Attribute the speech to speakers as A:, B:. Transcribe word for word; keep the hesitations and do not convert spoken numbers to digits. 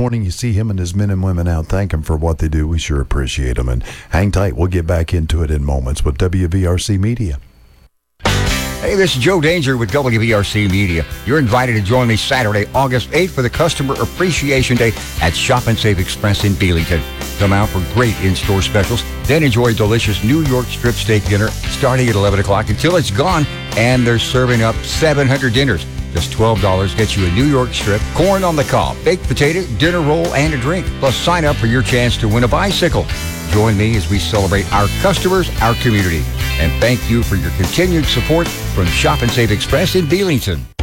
A: morning you see him and his men and women out, thank them for what they do. We sure appreciate them. And hang tight. We'll get back into it in moments with W V R C Media.
B: Hey, this is Joe Danger with W V R C Media. You're invited to join me Saturday, August eighth for the Customer Appreciation Day at Shop and Save Express in Beelington. Come out for great in-store specials, then enjoy a delicious New York strip steak dinner starting at eleven o'clock until it's gone, and they're serving up seven hundred dinners. Just twelve dollars gets you a New York strip, corn on the cob, baked potato, dinner roll, and a drink. Plus, sign up for your chance to win a bicycle. Join me as we celebrate our customers, our community. And thank you for your continued support from Shop and Save Express in Beelington.